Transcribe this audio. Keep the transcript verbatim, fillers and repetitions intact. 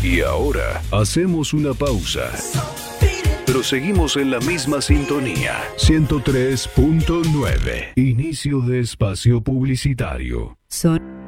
Y ahora hacemos una pausa. Pero seguimos en la misma sintonía. ciento tres punto nueve. Inicio de espacio publicitario. Son